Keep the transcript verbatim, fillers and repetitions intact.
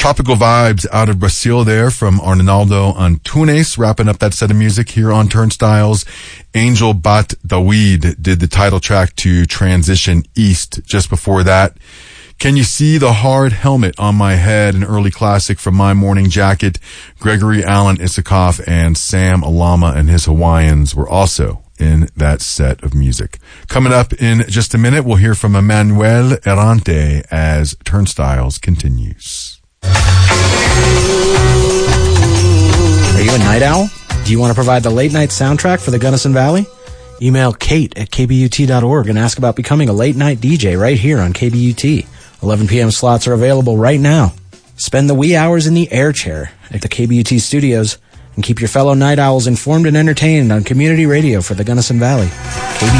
Tropical vibes out of Brazil there from Arnaldo Antunes, wrapping up that set of music here on Turnstiles. Angel Bat Dawid did the title track to Transition East. Just before that, Can You See the Hard Helmet on My Head, an early classic from My Morning Jacket. Gregory Alan Isikoff and Sam Alama and his Hawaiians were also in that set of music. Coming up in just a minute, we'll hear from Emmanuel Errante as Turnstiles continues. Are you a night owl? Do you want to provide the late night soundtrack for the Gunnison Valley? Email Kate at k b u t dot org and ask about becoming a late night D J right here on K B U T. eleven p.m. slots are available right now. Spend the wee hours in the air chair at the K B U T studios and keep your fellow night owls informed and entertained on community radio for the Gunnison Valley. K B